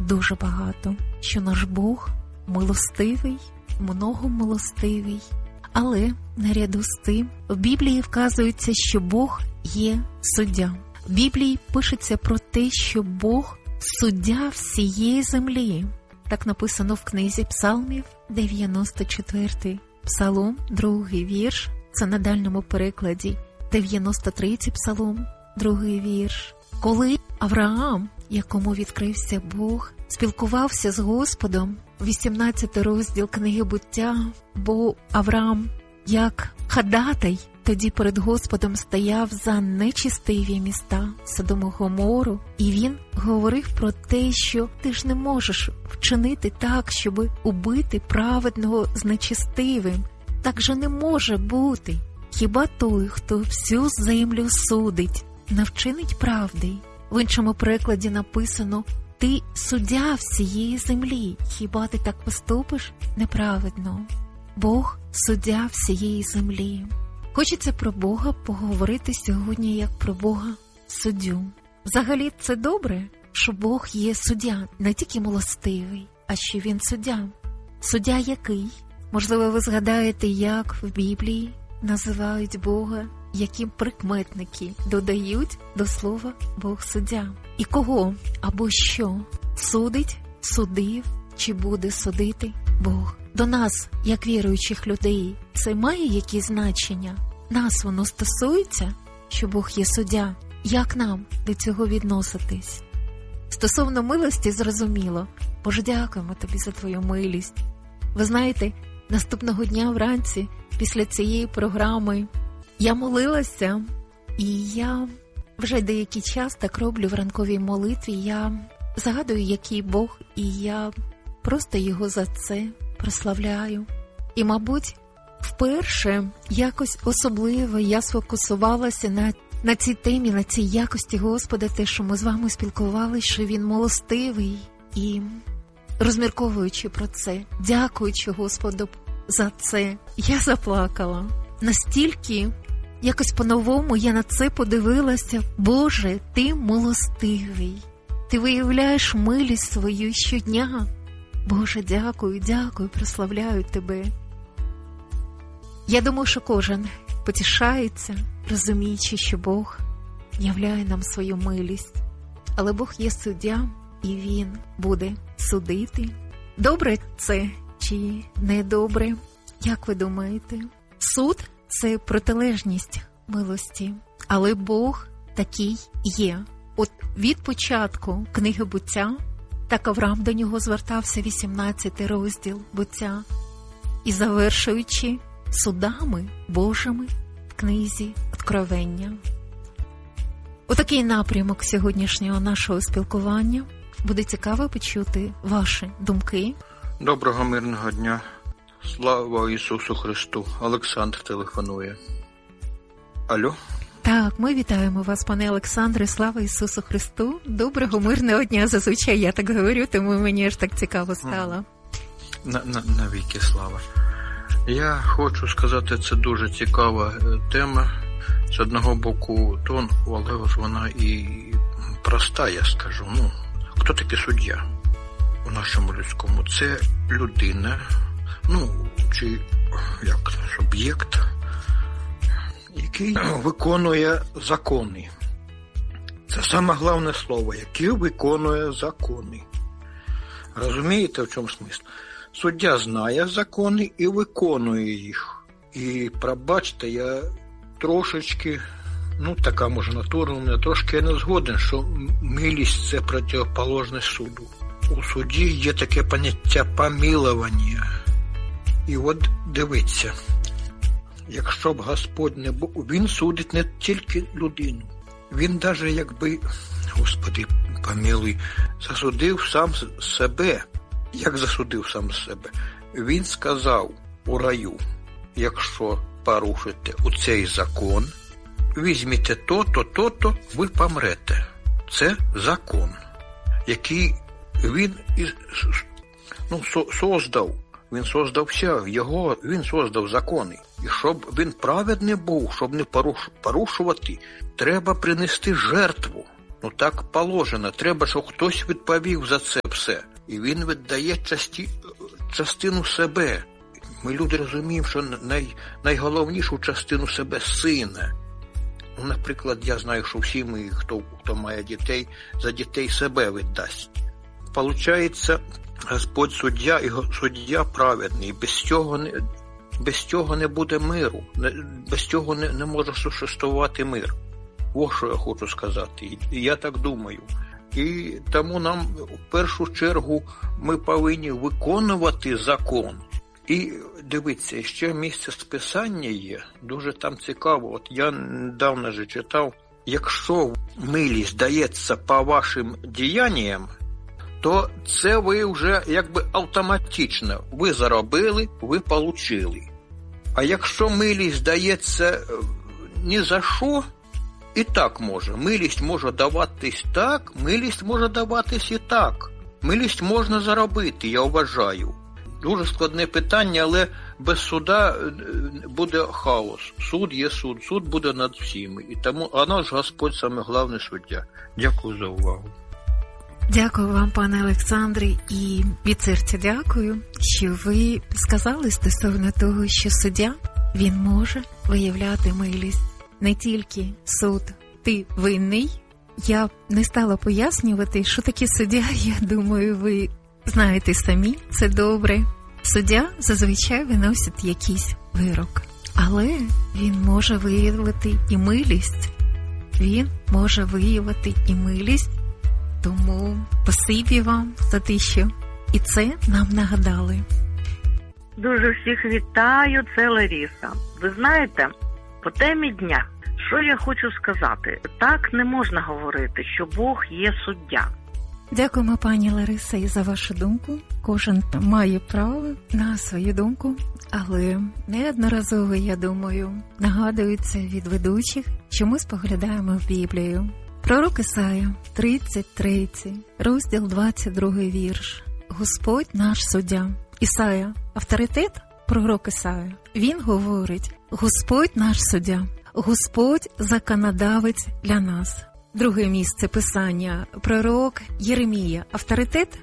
дуже багато, що наш Бог милостивий, многомилостивий. Але наряду з тим в Біблії вказується, що Бог є суддя. В Біблії пишеться про те, що Бог суддя всієї землі. Так написано в книзі Псалмів, 94-й Псалом, 2-й вірш. Це на дальньому перекладі 93-й Псалом, 2-й вірш. Коли Авраам, якому відкрився Бог, спілкувався з Господом, 18 розділ книги Буття, бо Авраам, як ходатай, тоді перед Господом стояв за нечистиві міста Содому Гомору, і він говорив про те, що ти ж не можеш вчинити так, щоб убити праведного з нечистивим. Так же не може бути. Хіба той, хто всю землю судить, не вчинить правди? В іншому перекладі написано: ти суддя всієї землі. Хіба ти так поступиш неправедно? Бог суддя всієї землі. Хочеться про Бога поговорити сьогодні як про Бога суддю. Взагалі це добре, що Бог є суддя, не тільки милостивий, а що він суддя. Суддя який? Можливо, ви згадаєте, як в Біблії називають Бога, які прикметники додають до слова Бог суддя. І кого або що судить, судив чи буде судити Бог. До нас, як віруючих людей, це має якісь значення? Нас воно стосується, що Бог є суддя? Як нам до цього відноситись? Стосовно милості зрозуміло. Боже, дякуємо Тобі за Твою милість. Ви знаєте, наступного дня вранці, після цієї програми, я молилася, і я вже деякий час так роблю в ранковій молитві. Я згадую, який Бог, і я просто Його за це прославляю. І, мабуть, вперше якось особливо я сфокусувалася на цій темі, на цій якості Господа, те, що ми з вами спілкувалися, що Він милостивий. І розмірковуючи про це, дякуючи Господу за це, я заплакала. Настільки якось по-новому я на це подивилася. Боже, Ти милостивий. Ти виявляєш милість свою щодня. Боже, дякую, дякую, прославляю Тебе. Я думаю, що кожен потішається, розуміючи, що Бог являє нам свою милість. Але Бог є суддя, і Він буде судити. Добре це чи не добре? Як ви думаєте? Суд – це протилежність милості. Але Бог такий є. От від початку книги Буття, так Авраам до нього звертався, 18 розділ Буття, і завершуючи судами Божими в книзі Откровення. Отакий напрямок сьогоднішнього нашого спілкування. Буде цікаво почути ваші думки. Доброго мирного дня. Слава Ісусу Христу. Олександр телефонує. Алло? Так, ми вітаємо вас, пане Олександре. Слава Ісусу Христу. Доброго мирного дня. Зазвичай я так говорю, тому мені аж так цікаво стало. Навіки слава. Я хочу сказати, це дуже цікава тема. З одного боку, але вона і проста, я скажу. Хто такий суддя у нашому людському? Це людина, чи як об'єкт, який виконує закони. Це саме головне слово, який виконує закони. Розумієте, в чому смисл? Суддя знає закони і виконує їх. І, пробачте, я трошечки, така може натура у мене, трошки я не згоден, що милість – це протиположність суду. У суді є таке поняття помилування. І от дивіться, якщо б Господь не був, Він судить не тільки людину. Він навіть якби, Господи, помилуй, засудив сам себе. Як засудив сам себе? Він сказав у раю, якщо порушите у цей закон, візьмете то-то, ви помрете. Це закон, який він создав. Він создав все, він создав закони. І щоб він праведний був, щоб не порушувати, треба принести жертву. Так положено. Треба, щоб хтось відповів за це все. І він віддає частину себе. Ми, люди, розуміємо, що найголовнішу частину себе – сина. Наприклад, я знаю, що всі ми, хто має дітей, за дітей себе віддасть. Получається, Господь суддя і суддя праведний. Без цього не буде миру. Без цього не може существувати мир. Ось що я хочу сказати. І я так думаю. І тому нам в першу чергу ми повинні виконувати закон. І дивіться, ще місце з Писання є, дуже там цікаво. От я недавно же читав, якщо милість дається по вашим діянням, то це ви вже якби автоматично. Ви заробили, ви получили. А якщо милість дається ні за що, і так може. Милість може даватись так, милість може даватись і так. Милість можна заробити, я вважаю. Дуже складне питання, але без суда буде хаос. Суд є суд, суд буде над всіми. І тому, наш Господь саме головний суддя. Дякую за увагу. Дякую вам, пане Олександре, і від серця дякую, що ви сказали стосовно того, що суддя, він може виявляти милість. Не тільки суд, ти винний. Я не стала пояснювати, що таке суддя, я думаю, ви знаєте самі, це добре. Суддя зазвичай виносить якийсь вирок, але він може виявити і милість. Він може виявити і милість, тому спасибі вам за те, що і це нам нагадали. Дуже всіх вітаю, це Лариса. Ви знаєте, по темі дня, що я хочу сказати? Так не можна говорити, що Бог є суддя. Дякуємо, пані Лариса, і за вашу думку. Кожен має право на свою думку, але неодноразово, я думаю, нагадується від ведучих, що ми споглядаємо в Біблію. Пророк Ісая, 33, розділ 22 вірш. Господь наш суддя. Ісая, авторитет, пророк Ісая. Він говорить, Господь наш суддя, Господь законодавець для нас. Друге місце Писання, пророк Єремія, авторитет,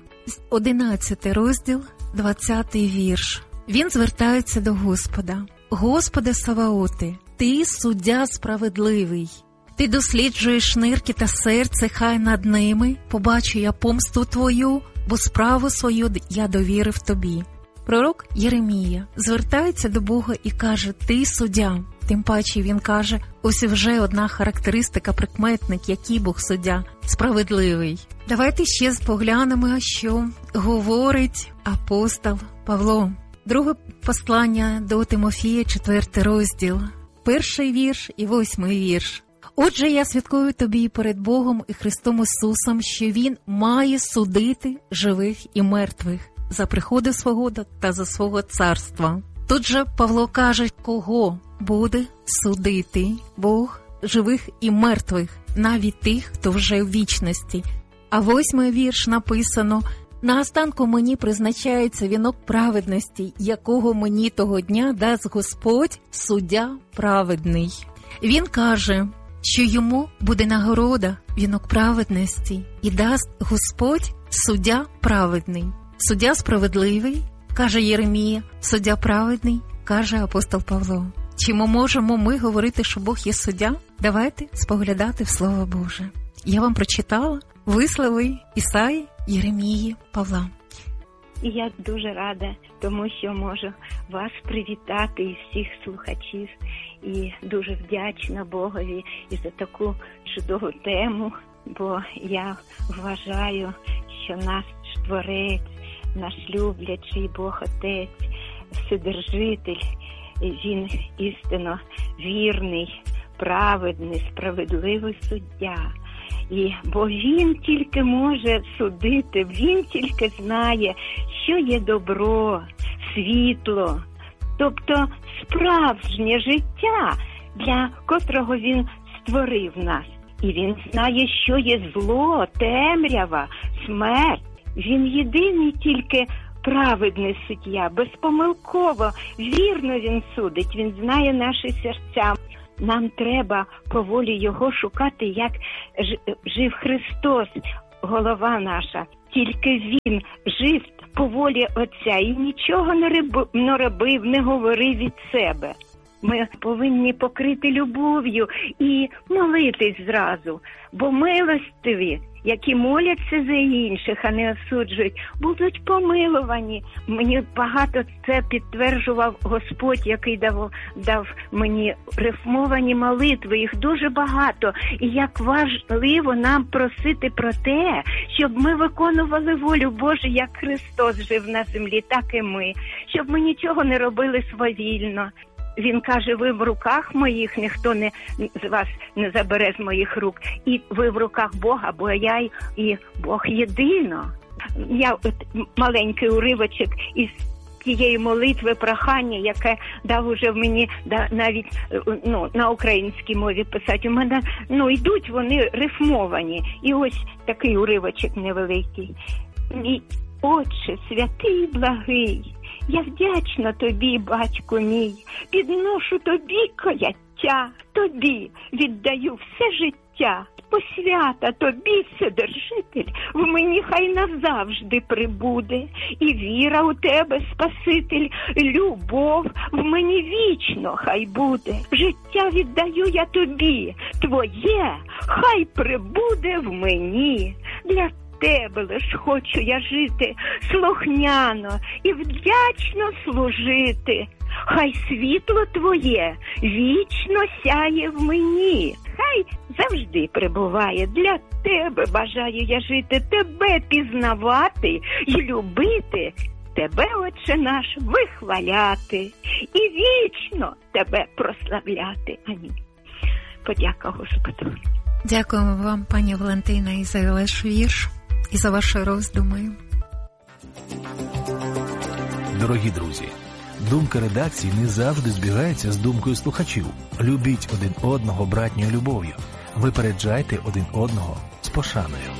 11 розділ, 20 вірш. Він звертається до Господа. Господи Саваоти, ти суддя справедливий. Ти досліджуєш нирки та серце, хай над ними побачу я помсту твою, бо справу свою я довірив тобі. Пророк Єремія звертається до Бога і каже, ти суддя. Тим паче він каже, ось вже одна характеристика, прикметник, який Бог суддя, справедливий. Давайте ще поглянемо, що говорить апостол Павло. Друге послання до Тимофія, 4 розділ, 1 вірш і 8 вірш. Отже, я свідкую тобі перед Богом і Христом Ісусом, що Він має судити живих і мертвих за приходу свого та за свого царства. Тут же Павло каже, кого буде судити Бог живих і мертвих, навіть тих, хто вже в вічності. А 8 вірш написано, наостанку мені призначається вінок праведності, якого мені того дня дасть Господь, суддя праведний. Він каже, що йому буде нагорода, вінок праведності, і дасть Господь, суддя праведний. Суддя справедливий, каже Єремія, суддя праведний, каже апостол Павло. Чи ми можемо говорити, що Бог є суддя? Давайте споглядати в Слово Боже. Я вам прочитала вислови Ісаї, Єремії, Павла. І я дуже рада, тому що можу вас привітати і всіх слухачів. І дуже вдячна Богові і за таку чудову тему, бо я вважаю, що наш Творець, наш люблячий Бог Отець, Вседержитель, Він істинно вірний, праведний, справедливий суддя. Бо Він тільки може судити, Він тільки знає, що є добро, світло, тобто справжнє життя, для котрого Він створив нас. І Він знає, що є зло, темрява, смерть. Він єдиний тільки праведний суддя, безпомилково, вірно Він судить, Він знає наші серця. нам треба по волі Його шукати, як жив Христос, голова наша. Тільки Він жив по волі Отця і нічого не робив, не говорив від себе. Ми повинні покрити любов'ю і молитись зразу, бо милостиві, які моляться за інших, а не осуджують, будуть помилувані. Мені багато це підтверджував Господь, який дав мені рифмовані молитви, їх дуже багато. І як важливо нам просити про те, щоб ми виконували волю Божу, як Христос жив на землі, так і ми. Щоб ми нічого не робили свавільно. Він каже, ви в руках моїх, ніхто з вас не забере з моїх рук. І ви в руках Бога, бо я і Бог єдино. Я маленький уривочок із тієї молитви, прохання, яке дав уже в мені навіть на українській мові писати. У мене йдуть вони рифмовані. І ось такий уривочок невеликий. Мій Отче, святий, благий, я вдячна тобі, батько мій, підношу тобі каяття, тобі віддаю все життя, посвята тобі, Вседержитель, в мені хай назавжди прибуде, і віра у тебе, Спаситель, любов в мені вічно хай буде. Життя віддаю я тобі, твоє хай прибуде в мені. Для тебе лиш хочу я жити слухняно і вдячно служити. Хай світло твоє вічно сяє в мені. Хай завжди прибуває. Для тебе бажаю я жити, тебе пізнавати і любити, тебе, Отче наш, вихваляти і вічно тебе прославляти. Амінь. Подяка Господу. Дякуємо вам, пані Валентина, і за ваш вірш, і за ваші роздуми. Дорогі друзі, думка редакції не завжди збігається з думкою слухачів. Любіть один одного братньою любов'ю. Випереджайте один одного з пошаною.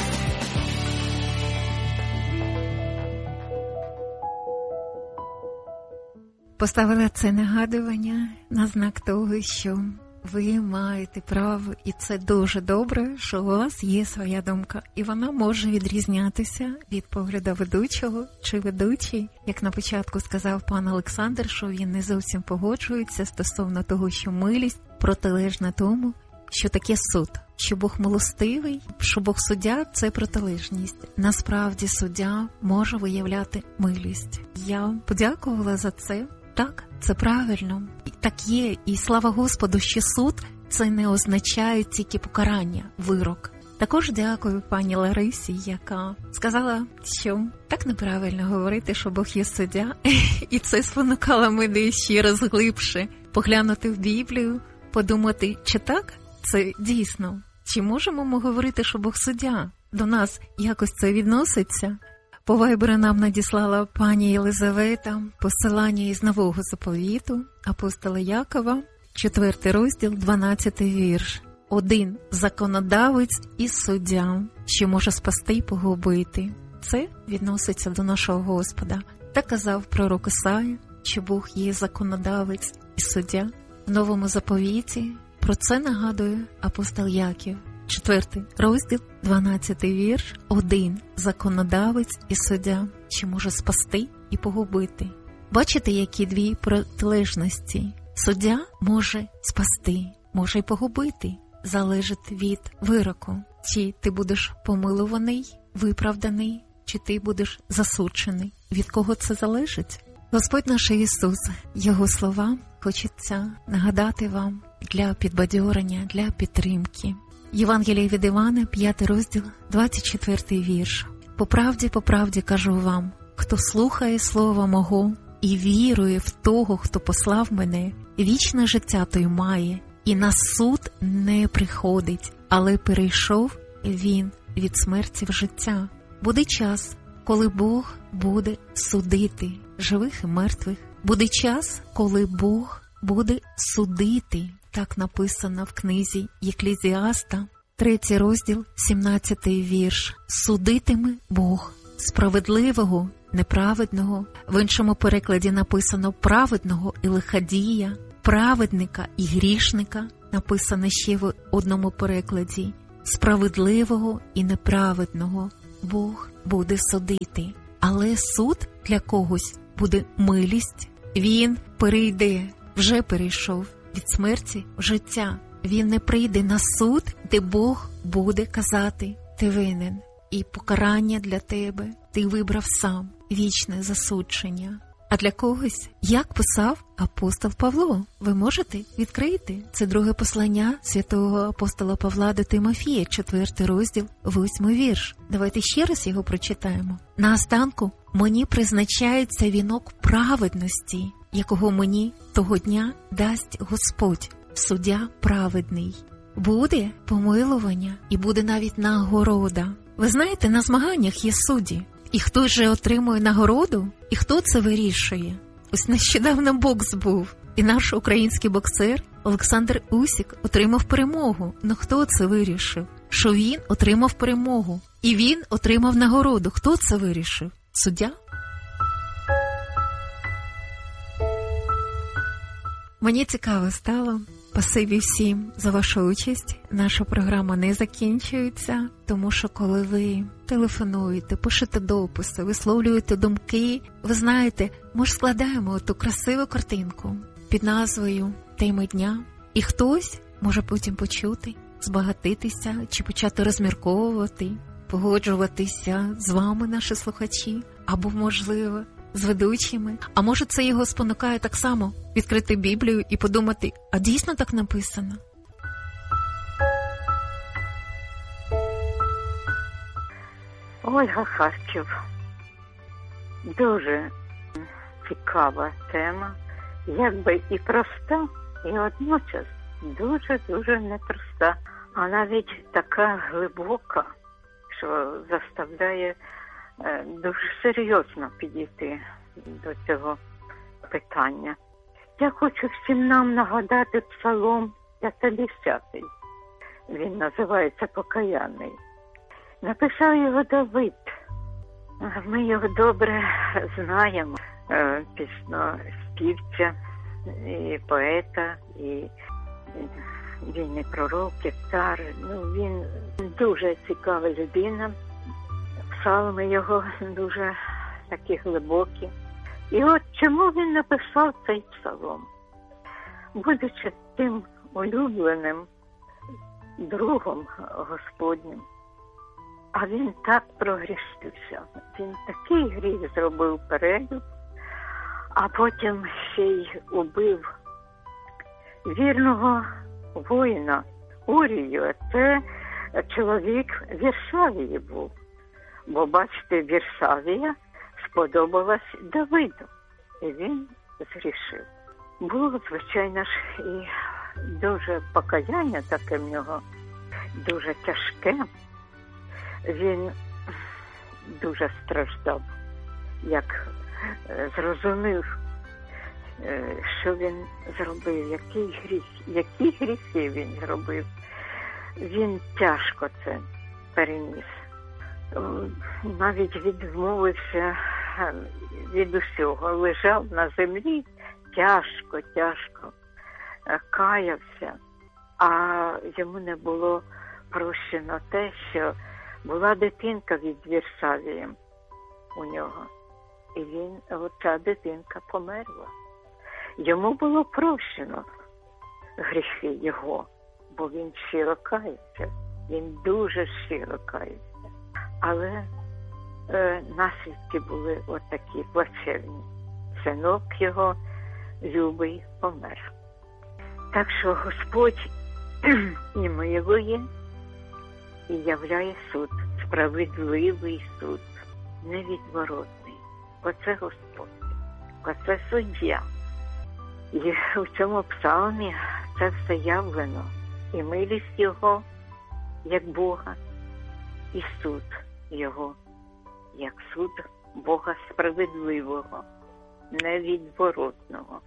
Поставила це нагадування на знак того, що ви маєте право, і це дуже добре, що у вас є своя думка. І вона може відрізнятися від погляду ведучого чи ведучий. Як на початку сказав пан Олександр, що він не зовсім погоджується стосовно того, що милість протилежна тому, що таке суд. Що Бог милостивий, що Бог суддя – це протилежність. Насправді суддя може виявляти милість. Я подякувала за це. Так, це правильно. Так є. І слава Господу, що суд – це не означає тільки покарання, вирок. Також дякую пані Ларисі, яка сказала, що так неправильно говорити, що Бог є суддя. І це спонукало мене ще раз глибше поглянути в Біблію, подумати, чи так це дійсно. Чи можемо ми говорити, що Бог суддя? До нас якось це відноситься? По вайберу нам надіслала пані Єлизавета посилання із Нового заповіту апостола Якова, 4 розділ, 12 вірш. Один законодавець і суддя, що може спасти і погубити. Це відноситься до нашого Господа. Так казав пророк Ісая, що Бог є законодавець і суддя. В Новому заповіті про це нагадує апостол Яків. 4 розділ, 12 вірш. Один законодавець і суддя, що може спасти і погубити. Бачите, які дві протилежності? Суддя може спасти, може й погубити. Залежить від вироку. Чи ти будеш помилуваний, виправданий, чи ти будеш засуджений. Від кого це залежить? Господь наш Ісус, Його слова хочеться нагадати вам для підбадьорення, для підтримки. Євангеліє від Івана, 5 розділ, 24 вірш. По правді кажу вам, хто слухає слова мого і вірує в того, хто послав мене, вічне життя той має, і на суд не приходить, але перейшов він від смерті в життя. Буде час, коли Бог буде судити живих і мертвих. Буде час, коли Бог буде судити. Так написано в книзі Єклезіаста, 3 розділ, 17 вірш. Судитиме Бог справедливого, неправедного. В іншому перекладі написано праведного і лиходія. праведника і грішника, написано ще в одному перекладі, справедливого і неправедного Бог буде судити. Але суд для когось буде милість. Він перейде, вже перейшов від смерті в життя. Він не прийде на суд, де Бог буде казати: ти винен. І покарання для тебе ти вибрав сам, вічне засудження. А для когось, як писав апостол Павло, ви можете відкрити. Це друге послання святого апостола Павла до Тимофія, 4 розділ, 8 вірш. Давайте ще раз його прочитаємо. Наостанку, мені призначається вінок праведності, якого мені того дня дасть Господь, суддя праведний. Буде помилування і буде навіть нагорода. Ви знаєте, на змаганнях є судді. І хто же отримує нагороду? І хто це вирішує? Ось нещодавно бокс був. І наш український боксер Олександр Усік отримав перемогу. Ну хто це вирішив? Що він отримав перемогу. І він отримав нагороду. Хто це вирішив? Суддя? Мені цікаво стало. Спасибі всім за вашу участь. Наша програма не закінчується, тому що коли ви телефонуєте, пишете дописи, висловлюєте думки, ви знаєте, ми ж складаємо ту красиву картинку під назвою «Теми дня». І хтось може потім почути, збагатитися чи почати розмірковувати, погоджуватися з вами, наші слухачі, або, можливо, з ведучими. А може це його спонукає так само відкрити Біблію і подумати, а дійсно так написано? Ольга Харків. Дуже цікава тема, якби і проста, і водночас дуже-дуже непроста, а навіть така глибока, що заставляє дуже серйозно підійти до цього питання. Я хочу всім нам нагадати Псалом 50. Він називається «Покаянний». Написав його Давид. Ми його добре знаємо, пісноспівця, і поета, і він і пророк, і цар. Він дуже цікава людина. Псалми його дуже такі глибокі. І от чому він написав цей псалом? Будучи тим улюбленим другом Господнім, а він так прогрішився. Він такий гріх зробив перелюб, а потім ще й убив вірного воїна Урію. Це чоловік Вірсавії був. Бо, бачите, Вірсавія сподобалась Давиду, і він згрішив. Було, звичайно ж, і дуже покаяння таке в нього, дуже тяжке. Він дуже страждав, як зрозумів, що він зробив, які гріхи він зробив. Він тяжко це переніс. Навіть відмовився від усього, лежав на землі, тяжко каявся, а йому не було прощено те, що була дитинка від Вірсавії у нього, і оця дитинка померла. Йому було прощено гріхи його, бо він щиро каявся, він дуже щиро каявся. Але наслідки були отакі плачевні. Синок його любий помер. Так що Господь і милує, і являє суд, справедливий суд, невідворотний. Оце Господь, оце суддя. І в цьому псалмі це все явлено. І милість його, як Бога, і суд його, як суд Бога справедливого, невідворотного.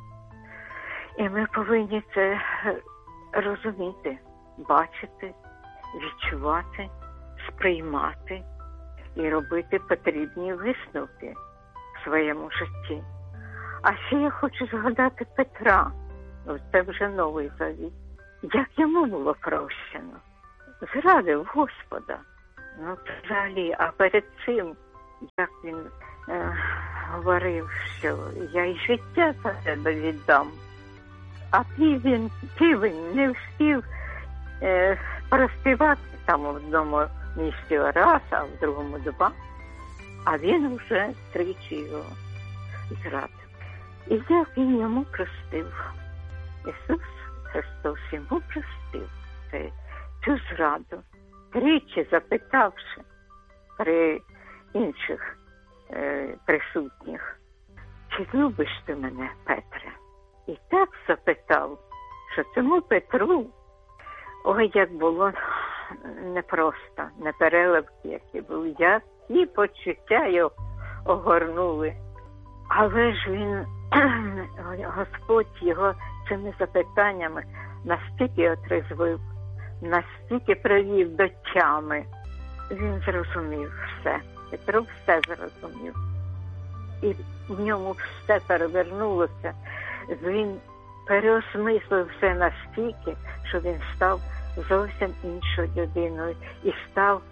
І ми повинні це розуміти, бачити, відчувати, сприймати і робити потрібні висновки в своєму житті. А ще я хочу згадати Петра, це вже Новий Завіт. Як йому було прощено? Зрадив Господа. Ну, взагалі, а перед цим, як він говорив, що я й життя за тебе віддам. А півень не встиг проспівати там в одному місці раз, а в другому два. А він вже тричі його зрадив. І як він йому простив? Ісус Христос йому простив цю зраду, тричі запитавши при інших присутніх, чи любиш ти мене, Петре? І так запитав, що цьому Петру, ой, як було непросто, непереливки, які були, які почуття його огорнули. Але ж він, Господь його цими запитаннями настільки отрезвив, настільки привів до тями. Він зрозумів все. Петро все зрозумів. І в ньому все перевернулося. Він переосмислив все настільки, що він став зовсім іншою людиною. І став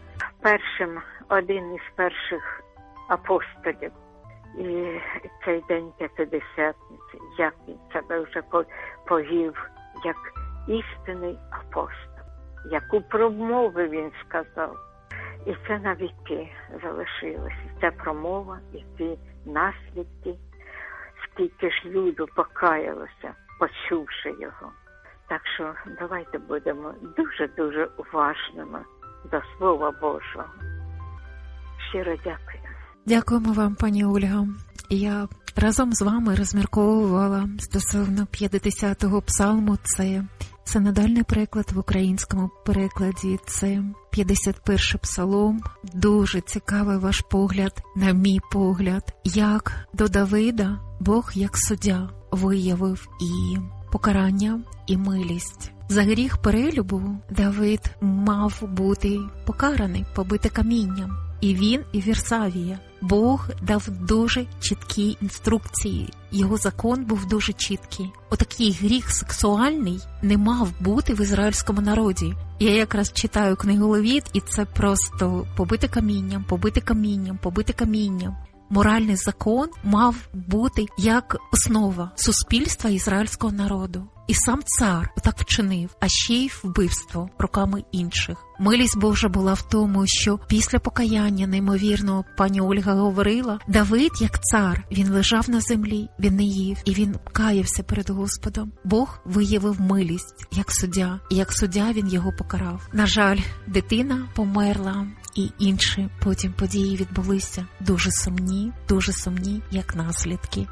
один із перших апостолів. І цей день П'ятидесятниці, як він себе вже повів, як істинний апостол, яку промову він сказав. І це навіки залишилось. І ця промова, і ці наслідки, скільки ж люду покаялося, почувши його. Так що давайте будемо дуже-дуже уважними до Слова Божого. Щиро дякую. Дякуємо вам, пані Ольга. Я разом з вами розмірковувала стосовно 50-го псалму. Це синодальний переклад в українському перекладі. Це 51-й псалом. Дуже цікавий ваш погляд, на мій погляд, як до Давида Бог як суддя виявив і покарання, і милість. За гріх перелюбу Давид мав бути покараний, побити камінням. І він, і Вірсавія. Бог дав дуже чіткі інструкції. Його закон був дуже чіткий. Отакий гріх сексуальний не мав бути в ізраїльському народі. Я якраз читаю книгу Левіт, і це просто побити камінням, побити камінням, побити камінням. Моральний закон мав бути як основа суспільства ізраїльського народу. І сам цар так вчинив, а ще й вбивство руками інших. Милість Божа була в тому, що після покаяння, неймовірно, пані Ольга говорила, Давид, як цар, він лежав на землі, він не їв, і він каявся перед Господом. Бог виявив милість, як суддя, і як суддя він його покарав. На жаль, дитина померла, і інші потім події відбулися дуже сумні, як наслідки.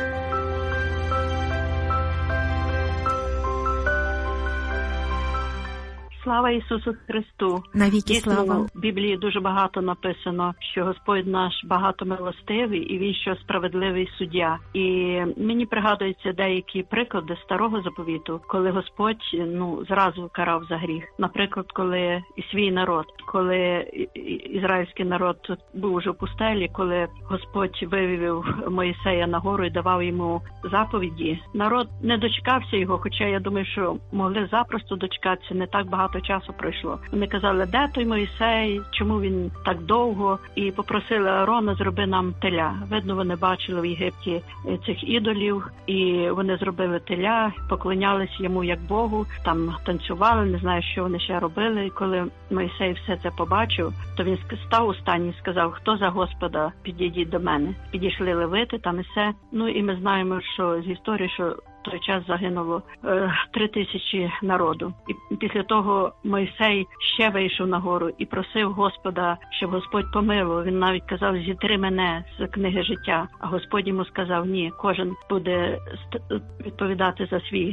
Слава Ісусу Христу! Навіки слава! В Біблії дуже багато написано, що Господь наш багатомилостивий і Він що справедливий суддя. І мені пригадуються деякі приклади Старого Заповіту, коли Господь зразу карав за гріх. Наприклад, коли і свій народ, коли ізраїльський народ був уже в пустелі, коли Господь вивів Моїсея на гору і давав йому заповіді, народ не дочекався його, хоча я думаю, що могли запросто дочекатися, не так багато часу пройшло. Вони казали, де той Моїсей, чому він так довго, і попросили Аарона, зроби нам теля. Видно, вони бачили в Єгипті цих ідолів, і вони зробили теля, поклонялись йому як Богу, там танцювали, не знаю, що вони ще робили. І коли Моїсей все це побачив, то він став останній і сказав, хто за Господа, підійдіть до мене. Підійшли левити, там і все. І ми знаємо, що з історії, що в той час загинуло 3000 народу. І після того Мойсей ще вийшов на гору і просив Господа, щоб Господь помилував. Він навіть казав, зітри мене з книги життя. А Господь йому сказав, ні, кожен буде відповідати за свій гріх.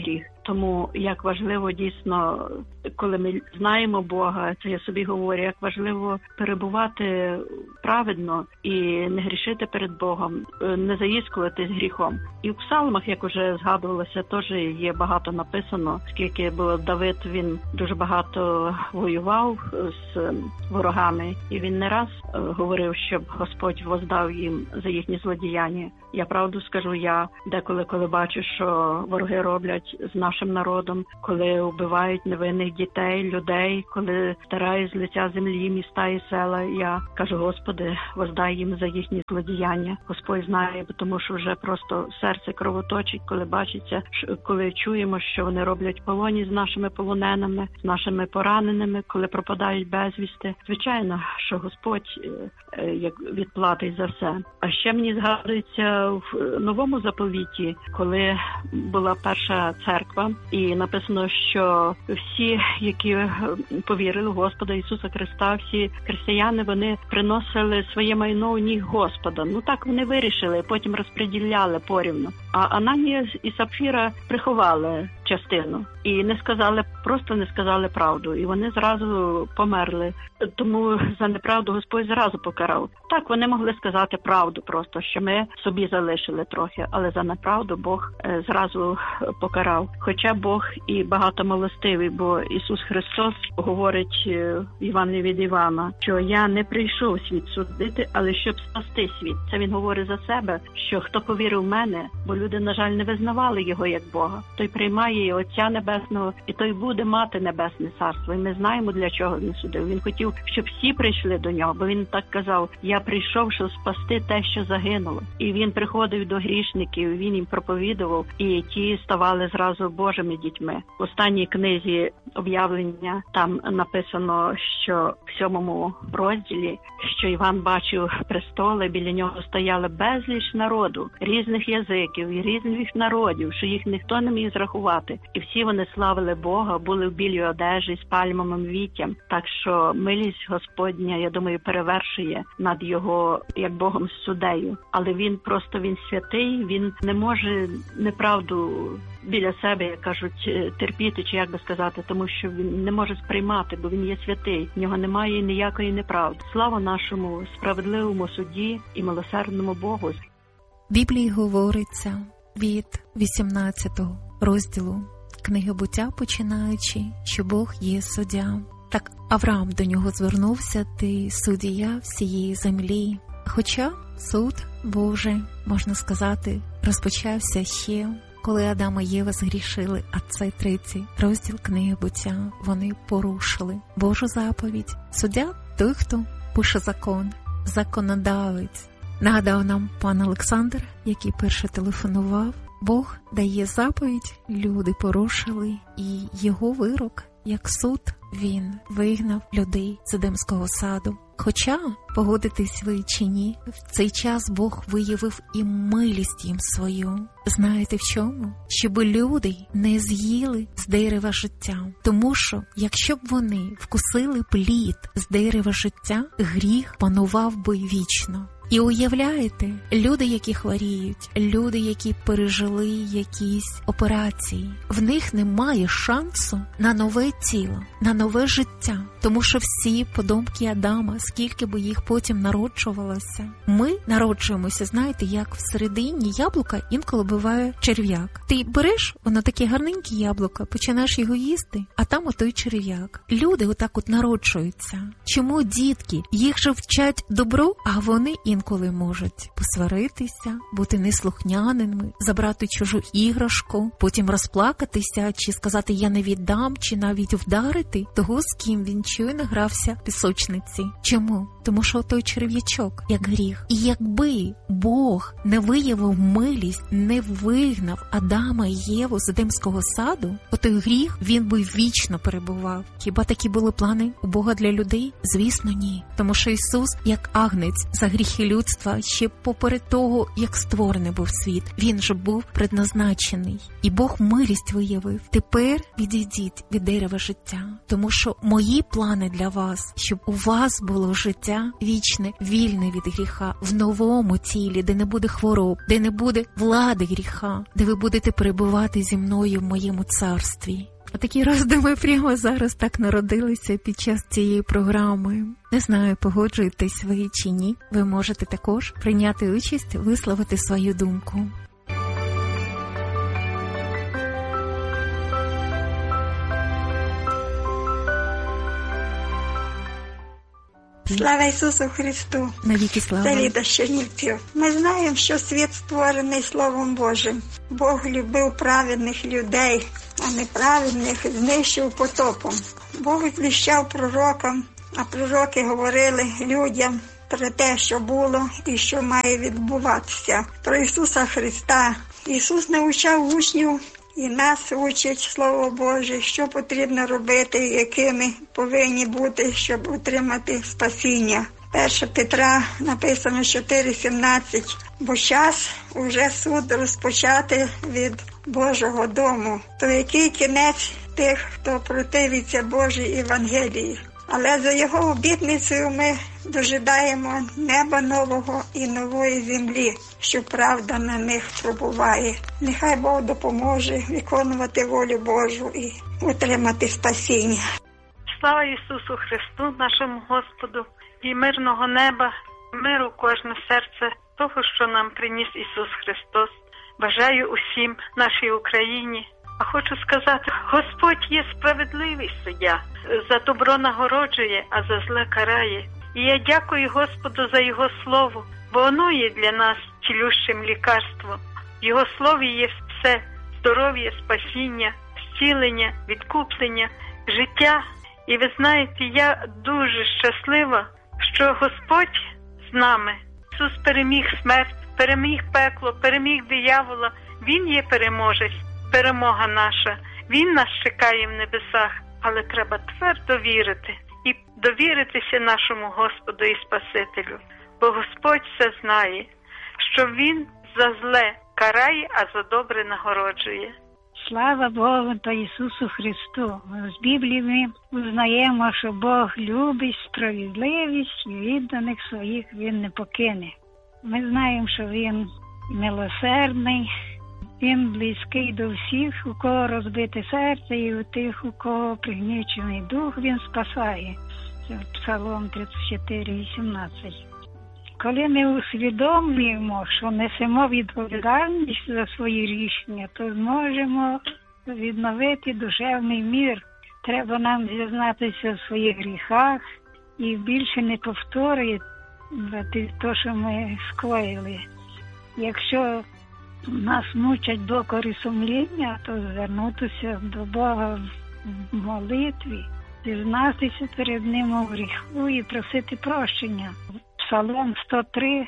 Тому як важливо дійсно, коли ми знаємо Бога, це я собі говорю, як важливо перебувати праведно і не грішити перед Богом, не заїскуватись гріхом. І в псалмах, як уже згадувалося, теж є багато написано, скільки було Давид, він дуже багато воював з ворогами, і він не раз говорив, щоб Господь воздав їм за їхні злодіяння. Я правду скажу, я деколи, коли бачу, що вороги роблять з нашим народом, коли вбивають невинних дітей, людей, коли стирають з лиця землі міста і села, я кажу, Господи, воздай їм за їхні злодіяння. Господь знає, тому що вже просто серце кровоточить, коли бачиться, коли чуємо, що вони роблять в полоні з нашими полоненими, з нашими пораненими, коли пропадають безвісти. Звичайно, що Господь як відплатить за все. А ще мені згадується в Новому заповіті, коли була перша церква, і написано, що всі, які повірили в Господа Ісуса Христа, всі християни, вони приносили своє майно у ніг Господа. Ну так вони вирішили, потім розподіляли порівну. А Ананія і Сапфіра приховали частину і не сказали, просто не сказали правду. І вони зразу померли. Тому за неправду Господь зразу покарав. Так, вони могли сказати правду просто, що ми собі залишили трохи, але за неправду Бог зразу покарав. Хоча Бог і багатомилостивий, бо Ісус Христос говорить в Євангелії від Івана, що я не прийшов світ судити, але щоб спасти світ. Це він говорить за себе, що хто повірив в мене, бо люди, на жаль, не визнавали його як Бога, той приймає і Отця Небесного, і той буде мати Небесне Царство. І ми знаємо, для чого він судив. Він хотів, щоб всі прийшли до нього, бо він так казав, я прийшов, щоб спасти те, що загинуло. І він приходив до грішників, він їм проповідував, і ті ставали зразу Божими дітьми. В останній книзі об'явлення там написано, що в 7 розділі, що Іван бачив престоли, біля нього стояли безліч народу, різних язиків і різних народів, що їх ніхто не міг зрахувати. І всі вони славили Бога, були в білій одежі з пальмовим віттям. Так що милість Господня, я думаю, перевершує над його, як Богом суддею. Але він просто, він святий, він не може неправду біля себе, як кажуть, терпіти, чи як би сказати, тому що він не може сприймати, бо він є святий. В нього немає ніякої неправди. Слава нашому справедливому судді і милосердному Богу. В Біблії говориться від 18 розділу книги Буття, починаючи, що Бог є суддя. Так Авраам до нього звернувся: ти суддя всієї землі. Хоча суд Божий, можна сказати, розпочався ще коли Адам і Єва згрішили, а це 3 розділ книги Буття. Вони порушили Божу заповідь. Суддя – той, хто пише закон, законодавець. Нагадав нам пан Олександр, який перше телефонував. Бог дає заповідь, люди порушили, і його вирок, як суд, він вигнав людей з Едемського саду. Хоча, погодитесь ви чи ні, в цей час Бог виявив і милість їм свою. Знаєте в чому? Щоб люди не з'їли з дерева життя. Тому що, якщо б вони вкусили плід з дерева життя, гріх панував би вічно. І уявляєте, люди, які хворіють, люди, які пережили якісь операції, в них немає шансу на нове тіло, на нове життя. Тому що всі подомки Адама, скільки би їх потім народжувалося, ми народжуємося, знаєте, як всередині яблука інколи буває черв'як. Ти береш, воно таке гарненьке яблуко, починаєш його їсти, а там отой черв'як. Люди отак от народжуються. Чому дітки? Їх же вчать добро, а вони інколи можуть посваритися, бути неслухняними, забрати чужу іграшку, потім розплакатися, чи сказати «я не віддам», чи навіть вдарити того, з ким він щойно грався в пісочниці. Чому? Тому що той черв'ячок, як гріх. І якби Бог не виявив милість, не вигнав Адама і Єву з Едемського саду, отой гріх, він би вічно перебував. Хіба такі були плани у Бога для людей? Звісно, ні. Тому що Ісус, як агнець за гріхи гріхи людства ще поперед того, як створений був світ. Він же був предназначений. І Бог милість виявив. Тепер відійдіть від дерева життя. Тому що мої плани для вас, щоб у вас було життя вічне, вільне від гріха, в новому тілі, де не буде хвороб, де не буде влади гріха, де ви будете перебувати зі мною в моєму царстві. Отакі роздуми прямо зараз так народилися під час цієї програми. Не знаю, погоджуєтесь ви чи ні. Ви можете також прийняти участь, висловити свою думку. Слава Ісусу Христу! Навіки слава! Це Ліда з Чернівців. Ми знаємо, що світ створений Словом Божим. Бог любив праведних людей, а неправедних знищив потопом. Бог звіщав пророкам, а пророки говорили людям про те, що було і що має відбуватися. Про Ісуса Христа. Ісус навчав учнів і нас учить Слово Боже, що потрібно робити, якими повинні бути, щоб отримати спасіння. 1 Петра написано 4:17. Бо час уже суд розпочати від Божого дому. То який кінець тих, хто противиться Божій Євангелії? Але за його обітницею ми дожидаємо неба нового і нової землі, що правда на них пробуває. Нехай Бог допоможе виконувати волю Божу і отримати спасіння. Слава Ісусу Христу, нашому Господу, і мирного неба, миру кожне серце, того, що нам приніс Ісус Христос. Бажаю усім нашій Україні. А хочу сказати, Господь є справедливий суддя. За добро нагороджує, а за зле карає. І я дякую Господу за Його Слово, бо воно є для нас цілющим лікарством. В Його Слові є все – здоров'я, спасіння, зцілення, відкуплення, життя. І ви знаєте, я дуже щаслива, що Господь з нами. Ісус переміг смерть, переміг пекло, переміг диявола. Він є переможець, перемога наша. Він нас чекає в небесах, але треба твердо вірити. І довіритися нашому Господу і Спасителю. Бо Господь все знає, що Він за зле карає, а за добре нагороджує. Слава Богу та Ісусу Христу! З Біблії ми узнаємо, що Бог любить справедливість і відданих своїх Він не покине. Ми знаємо, що Він милосердний, Він близький до всіх, у кого розбите серце, і у тих, у кого пригнічений дух, Він спасає. Це Псалом 34:18. Коли ми усвідомлюємо, що несемо відповідальність за свої рішення, то зможемо відновити душевний мір. Треба нам зізнатися в своїх гріхах і більше не повторювати те, що ми скоїли. Якщо нас мучать докори сумління, то звернутися до Бога в молитві, зізнатися перед Ним у гріху і просити прощення. Псалом 103,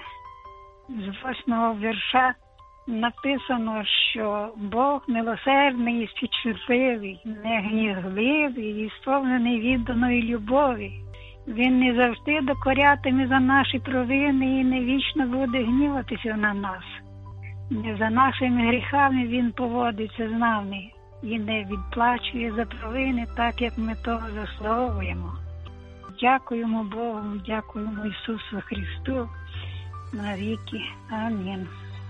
з 8 вірша написано, що Бог милосердний і співчутливий, не гнівливий і сповнений відданої любові. Він не завжди докорятиме за наші провини і не вічно буде гніватися на нас. Не за нашими гріхами Він поводиться з нами і не відплачує за провини так, як ми того заслуговуємо. Дякуємо Богу, дякуємо Ісусу Христу навіки. Амінь.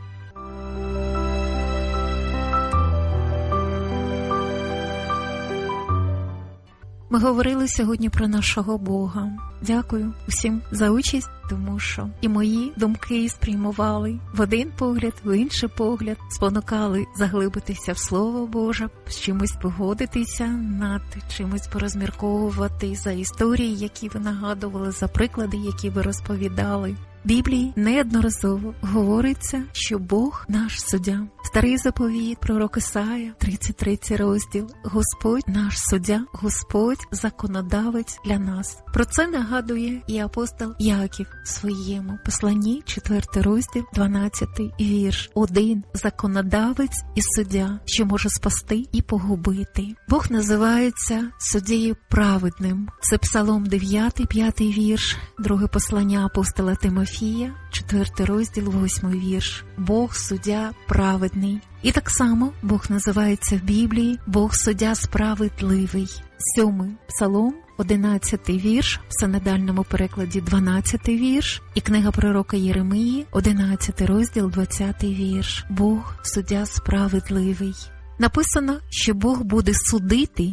Ми говорили сьогодні про нашого Бога. Дякую усім за участь, тому що і мої думки спрямували в один погляд, в інший погляд, спонукали заглибитися в Слово Боже, з чимось погодитися, над чимось порозмірковувати за історії, які ви нагадували, за приклади, які ви розповідали. В Біблії неодноразово говориться, що Бог наш суддя. Старий заповіт, пророк Ісая, 33 розділ. Господь наш суддя, Господь законодавець для нас. Про це нагадує і апостол Яків в своєму посланні, 4 розділ, 12 вірш. Один законодавець і суддя, що може спасти і погубити. Бог називається суддею праведним. Це Псалом 9, 5 вірш, друге послання апостола Тимофія, Мафія, 4 розділ, 8 вірш. Бог суддя праведний. І так само Бог називається в Біблії Бог суддя справедливий. 7 Псалом, 11 вірш, в синодальному перекладі 12 вірш, і книга пророка Єремії, 11 розділ, 20 вірш. Бог суддя справедливий. Написано, що Бог буде судити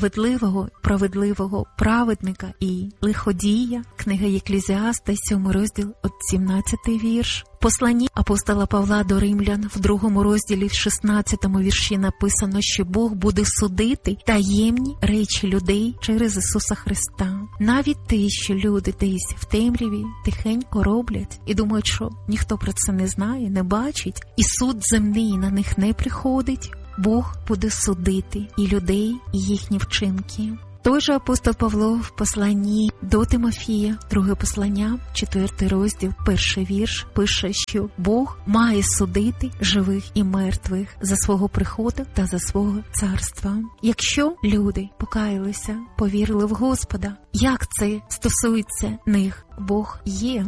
справедливого праведника і лиходія. Книга Єклезіаста, 7 розділ, 17 вірш. В посланні апостола Павла до римлян в 2 розділі, в 16 вірші написано, що Бог буде судити таємні речі людей через Ісуса Христа. Навіть те, що люди десь в темряві тихенько роблять і думають, що ніхто про це не знає, не бачить, і суд земний на них не приходить, Бог буде судити і людей, і їхні вчинки. Той же апостол Павло в посланні до Тимофія, 2 послання, 4 розділ, 1 вірш, пише, що Бог має судити живих і мертвих за свого приходу та за свого царства. Якщо люди покаялися, повірили в Господа, як це стосується них? Бог є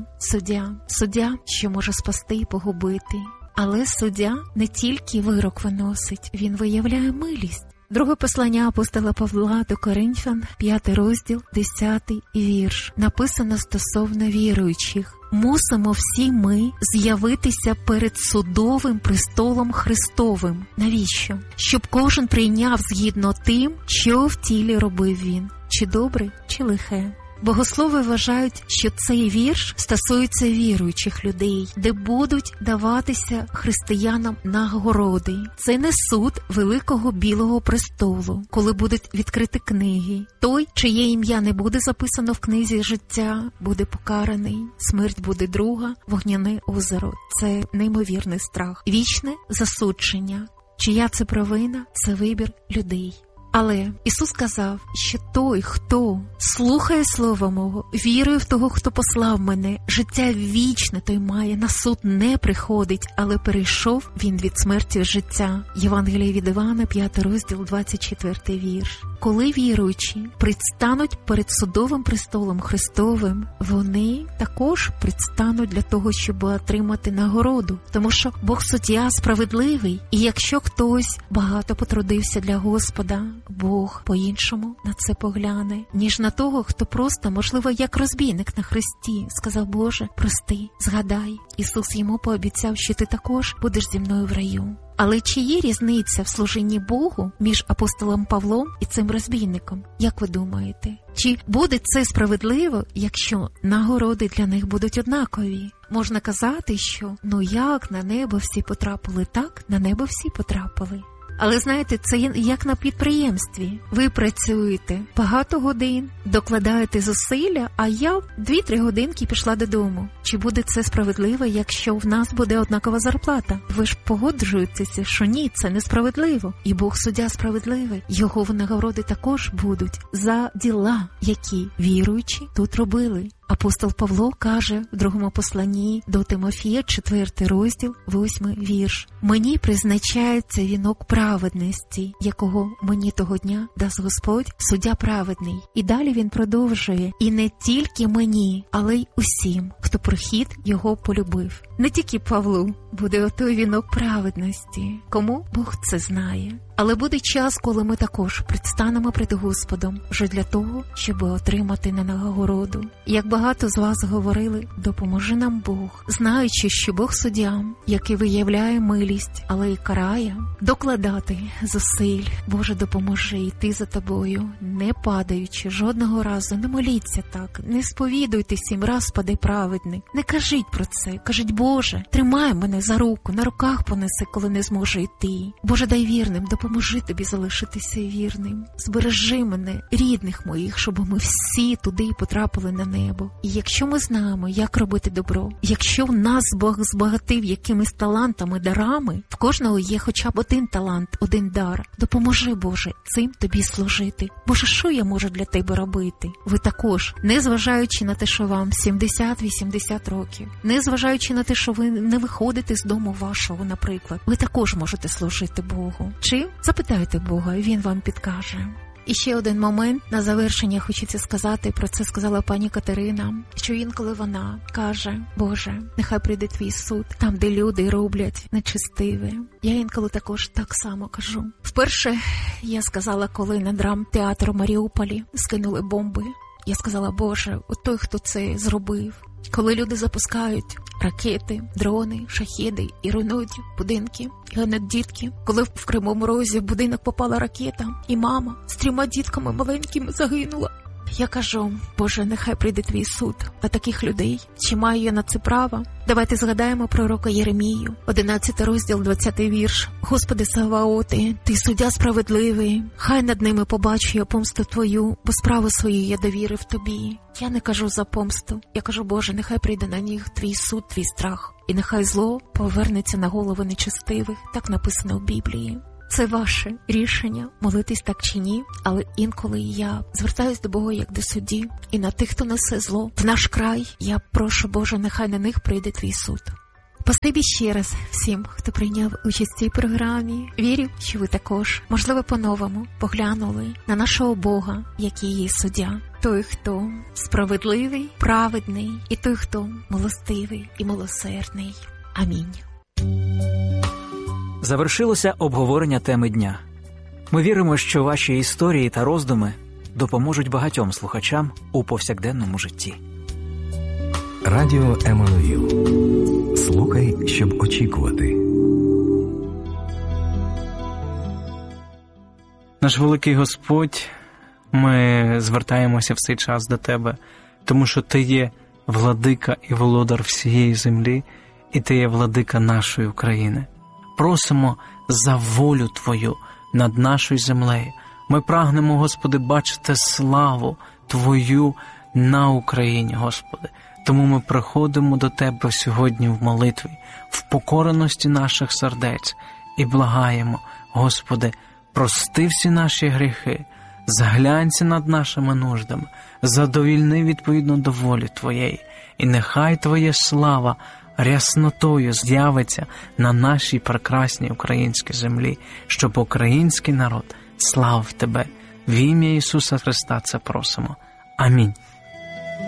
суддя, що може спасти і погубити. Але суддя не тільки вирок виносить, він виявляє милість. Друге послання апостола Павла до Коринфян, 5 розділ, 10 вірш. Написано стосовно віруючих. Мусимо всі ми з'явитися перед судовим престолом Христовим. Навіщо? Щоб кожен прийняв згідно тим, що в тілі робив він. Чи добре, чи лихе. Богослови вважають, що цей вірш стосується віруючих людей, де будуть даватися християнам нагороди. Це не суд великого білого престолу, коли будуть відкриті книги. Той, чиє ім'я не буде записано в книзі життя, буде покараний, смерть буде друга, вогняне озеро. Це неймовірний страх. Вічне засудження. Чия це провина? Це вибір людей. Але Ісус сказав, що той, хто слухає Слова Мого, вірує в того, хто послав мене, життя вічне той має, на суд не приходить, але перейшов він від смерті в життя. Євангеліє від Івана, 5 розділ, 24 вірш. Коли віруючі предстануть перед судовим престолом Христовим, вони також предстануть для того, щоб отримати нагороду. Тому що Бог суддя справедливий, і якщо хтось багато потрудився для Господа, Бог по-іншому на це погляне, ніж на того, хто просто, можливо, як розбійник на хресті, сказав: Боже, прости, згадай. Ісус йому пообіцяв, що ти також будеш зі мною в раю. Але чи є різниця в служінні Богу між апостолом Павлом і цим розбійником? Як ви думаєте? Чи буде це справедливо, якщо нагороди для них будуть однакові? Можна казати, що як на небо всі потрапили, так на небо всі потрапили. Але знаєте, це як на підприємстві. Ви працюєте багато годин, докладаєте зусилля, а я 2-3 годинки пішла додому. Чи буде це справедливо, якщо в нас буде однакова зарплата? Ви ж погоджуєтеся, що ні, це несправедливо. І Бог суддя справедливий. Його нагороди також будуть за діла, які віруючі тут робили. Апостол Павло каже в другому посланні до Тимофія, 4 розділ, 8 вірш. «Мені призначається вінок праведності, якого мені того дня дасть Господь, суддя праведний». І далі він продовжує: «І не тільки мені, але й усім, хто прихід його полюбив». Не тільки Павлу буде отой вінок праведності. Кому? Бог це знає. Але буде час, коли ми також предстанемо перед Господом вже для того, щоб отримати на нагороду. Як багато з вас говорили, допоможи нам Бог, знаючи, що Бог суддя, який виявляє милість, але й карає, докладати зусиль. Боже, допоможи йти за тобою, не падаючи жодного разу. Не моліться так, не сповідуйте 7 раз паде праведник. Не кажіть про це, кажіть: Боже, тримай мене за руку, на руках понеси, коли не зможу йти. Боже, дай вірним, допоможи тобі залишитися вірним. Збережи мене, рідних моїх, щоб ми всі туди потрапили на небо. І якщо ми знаємо, як робити добро, якщо в нас Бог збагатив якимись талантами, дарами, в кожного є хоча б один талант, один дар. Допоможи, Боже, цим тобі служити. Боже, що я можу для тебе робити? Ви також, незважаючи на те, що вам 70-80 років, незважаючи на те, що ви не виходите з дому вашого, наприклад, ви також можете служити Богу. Чим? Запитайте Бога, і Він вам підкаже. І ще один момент на завершення хочеться сказати, про це сказала пані Катерина, що інколи вона каже: Боже, нехай прийде твій суд там, де люди роблять нечестиве. Я інколи також так само кажу. Вперше я сказала, коли на драмтеатр у Маріуполі скинули бомби, я сказала: Боже, от той, хто це зробив. Коли люди запускають ракети, дрони, шахеди і руйнують будинки, і гинуть дітки. Коли в Кривому Розі в будинок попала ракета, і мама з 3 дітками маленькими загинула. Я кажу: Боже, нехай прийде твій суд на таких людей. Чи маю я на це право? Давайте згадаємо пророка Єремію, 11 розділ, 20 вірш. Господи Саваоти, ти суддя справедливий, хай над ними побачу я помсту твою, бо справу свою я довірив тобі. Я не кажу за помсту. Я кажу: Боже, нехай прийде на них твій суд, твій страх. І нехай зло повернеться на голови нечестивих. Так написано в Біблії. Це ваше рішення, молитись так чи ні, але інколи я звертаюсь до Бога як до судді, і на тих, хто несе зло в наш край, я прошу, Боже, нехай на них прийде твій суд. Спасибі ще раз всім, хто прийняв участь в цій програмі. Вірю, що ви також, можливо, по-новому поглянули на нашого Бога, який є суддя. Той, хто справедливий, праведний, і той, хто милостивий і милосердний. Амінь. Завершилося обговорення теми дня. Ми віримо, що ваші історії та роздуми допоможуть багатьом слухачам у повсякденному житті. Радіо Еммануїл. Слухай, щоб очікувати. Наш великий Господь, ми звертаємося в цей час до Тебе, тому що Ти є владика і володар всієї землі, і Ти є владика нашої України. Просимо за волю Твою над нашою землею. Ми прагнемо, Господи, бачити славу Твою на Україні, Господи. Тому ми приходимо до Тебе сьогодні в молитві, в покореності наших сердець і благаємо: Господи, прости всі наші гріхи, зглянься над нашими нуждами, задовільни відповідно до волі Твоєї, і нехай Твоя слава ряснотою з'явиться на нашій прекрасній українській землі, щоб український народ славив Тебе. В ім'я Ісуса Христа це просимо. Амінь.